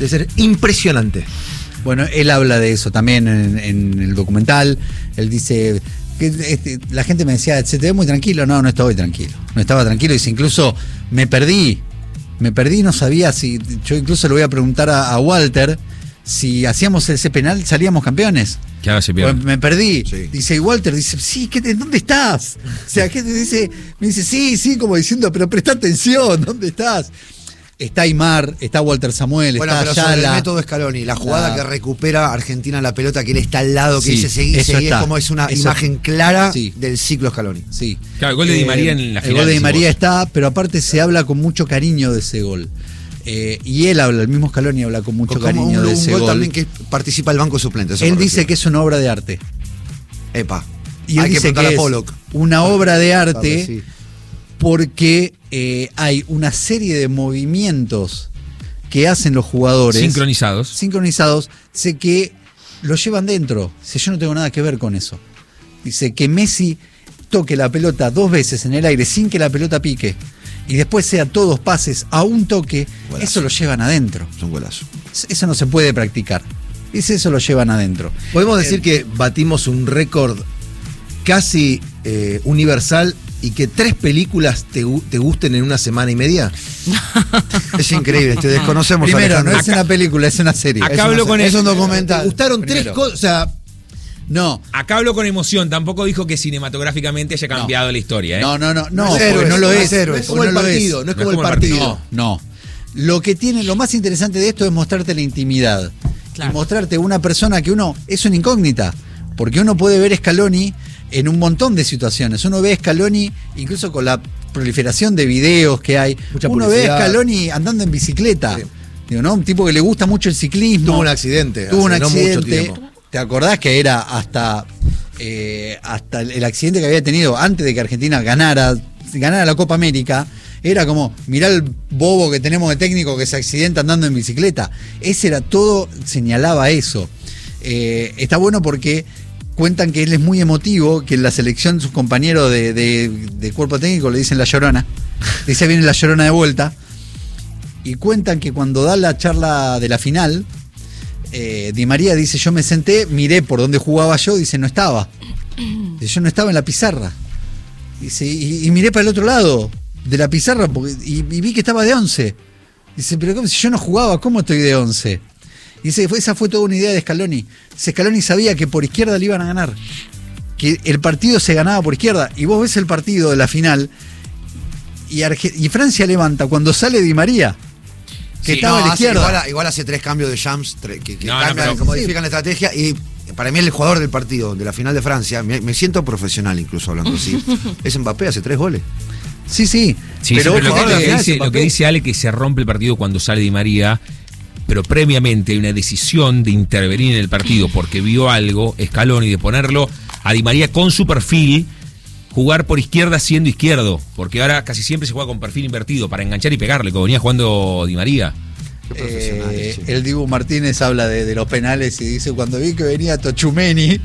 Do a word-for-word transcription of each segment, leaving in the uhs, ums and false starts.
de ser impresionante. Bueno, él habla de eso también en, en el documental. Él dice que este, la gente me decía, ¿se te ve muy tranquilo? No, no estaba tranquilo. No estaba tranquilo. Dice, incluso me perdí. Me perdí, no sabía si... Yo incluso le voy a preguntar a, a Walter si hacíamos ese penal, salíamos campeones. Que haga ese penal. Pues me perdí. Sí. Dice, y Walter dice, sí, ¿qué, ¿dónde estás? O sea, ¿qué te dice? Me dice, sí, sí, como diciendo, pero presta atención, ¿dónde estás? Está Aymar, está Walter Samuel, Bueno, está pero sobre Ayala. el método Scaloni, la jugada La- que recupera Argentina la pelota, que él está al lado, que Sí, dice seguí, eso seguí, es está. como es una Eso- imagen clara Sí. del ciclo Scaloni. Sí. Claro, el gol de Di María en la El final, gol de Di decís María vos. está, pero aparte se habla con mucho cariño de ese gol. Eh, y él habla, el mismo Scaloni habla con mucho Como cariño un, de un ese gol, gol. también que participa el banco suplente. eso Él me dice refiero. que es una obra de arte. Epa. Y él Hay que dice preguntarle que a es Pollock. una obra de arte Sí. porque eh, hay una serie de movimientos que hacen los jugadores Sincronizados. sincronizados, dice que lo llevan dentro. Dice, yo no tengo nada que ver con eso. Dice que Messi toque la pelota dos veces en el aire sin que la pelota pique y después sea todos pases a un toque, Golazo. eso lo llevan adentro. Es un golazo. Eso no se puede practicar. Dice, eso lo llevan adentro. Podemos decir que batimos un récord casi eh, universal y que tres películas te, gu- te gusten en una semana y media. Es increíble, te desconocemos. Primero, no Alejandro. es una película, es una serie. Acá Es hablo una- con es el- un ¿Te documental. gustaron tres Primero. cosas? O sea, No, Acá hablo con emoción, tampoco dijo que cinematográficamente haya cambiado la historia, ¿eh? no, no, no, no, No es porque héroes, no lo no es. es héroes. no es como porque el no lo partido, no es No como es el como el partido. No, no. Lo que tiene, lo más interesante de esto es mostrarte la intimidad. Claro. Y mostrarte una persona que uno es una incógnita. Porque uno puede ver Scaloni en un montón de situaciones. Uno ve Scaloni, incluso con la proliferación de videos que hay. Mucha uno ve publicidad. Scaloni andando en bicicleta. Sí. Digo, ¿no? Un tipo que le gusta mucho el ciclismo. Tuvo un accidente. Tuvo un hace no mucho accidente. tiempo. ¿Te acordás que era hasta, eh, hasta el, el accidente que había tenido antes de que Argentina ganara, ganara la Copa América? Era como, mirá el bobo que tenemos de técnico que se accidenta andando en bicicleta. Ese era todo, señalaba eso. Eh, está bueno porque cuentan que él es muy emotivo, que en la selección sus compañeros de, de- de cuerpo técnico le dicen la llorona. Dice, viene la llorona de vuelta. Y cuentan que cuando da la charla de la final, eh, Di María dice, yo me senté, miré por dónde jugaba yo, dice, no estaba. Dice, yo no estaba en la pizarra. Dice, y, y miré para el otro lado de la pizarra porque, y, y vi que estaba de once. Dice, pero ¿cómo? Si yo no jugaba, ¿cómo estoy de once? Dice, fue- esa fue toda una idea de Scaloni. Dice, Scaloni sabía que por izquierda le iban a ganar. Que el partido se ganaba por izquierda. Y vos ves el partido de la final y, Arge- y Francia levanta cuando sale Di María, que Sí, estaba No, a la hace- izquierda. igual, igual hace tres cambios de Jams tre- que, que No, no, cambian, pero- que modifican la estrategia. Y para mí el jugador del partido, de la final de Francia, me, me siento profesional incluso hablando así. Es Mbappé, hace tres goles. Sí, sí. Sí, pero sí, pero lo, ojo que, lo que- que dice, Mbappé. lo que dice Ale que se rompe el partido cuando sale Di María, pero previamente hay una decisión de intervenir en el partido porque vio algo, Scaloni, de ponerlo a Di María con su perfil, jugar por izquierda siendo izquierdo, porque ahora casi siempre se juega con perfil invertido para enganchar y pegarle, como venía jugando Di María. Qué profesional, Eh, sí. el Dibu Martínez habla de, de los penales y dice, cuando vi que venía Tochumeni,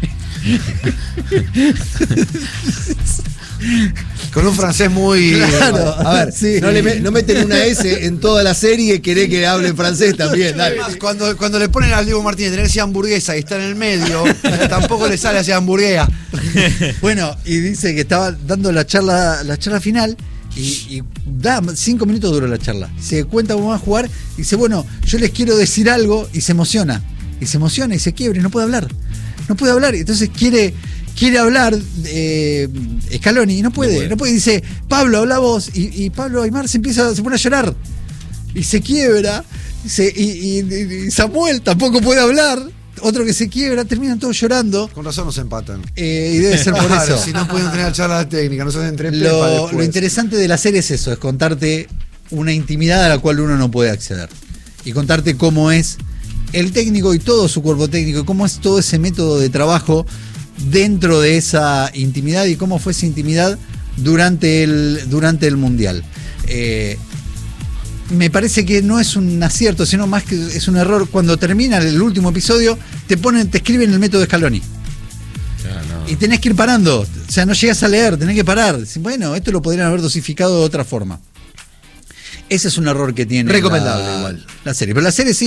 Con un francés muy. Claro. A ver, Sí. no, le me- no meten una S en toda la serie y querés que hable francés también. Dale. Además, cuando, cuando le ponen al Diego Martínez tener esa hamburguesa y está en el medio, tampoco le sale hacia hamburguesa. bueno, y dice que estaba dando la charla, la charla final y, y da cinco minutos duró la charla. Se cuenta cómo va a jugar y dice, bueno, yo les quiero decir algo y se emociona. Y se emociona y se quiebra y no puede hablar. No puede hablar. Y entonces quiere, quiere hablar eh, Scaloni y no puede, no puede. No puede. Dice, Pablo, habla vos. Y, y Pablo Aymar se empieza, se pone a llorar. Y se quiebra. Dice, y, y- y Samuel tampoco puede hablar. Otro que se quiebra, terminan todos llorando. Con razón nos empatan. Eh, y debe ser por Claro, eso. si no pueden tener charla técnica, nos hacen tres pepas Lo, después. lo interesante de la serie es eso, es contarte una intimidad a la cual uno no puede acceder. Y contarte cómo es el técnico y todo su cuerpo técnico, y cómo es todo ese método de trabajo dentro de esa intimidad y cómo fue esa intimidad durante el, durante el Mundial. Eh, me parece que no es un acierto, sino más que es un error. Cuando termina el último episodio, te ponen, te escriben el método Scaloni. Y tenés que ir parando. O sea, no llegas a leer, tenés que parar. Bueno, esto lo podrían haber dosificado de otra forma. Ese es un error que tiene Recomendable la, igual. la serie. Pero la serie sí